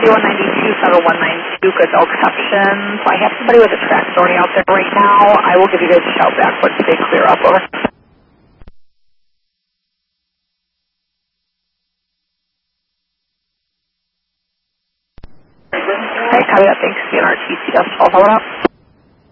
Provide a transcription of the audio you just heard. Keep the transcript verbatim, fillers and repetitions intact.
one ninety-two, seven one nine two, good, no exceptions. I have somebody with a track authority out there right now. I will give you guys a shout back once they clear up, over. Alright, copy that, thanks, C N R T C, that's all, hold up.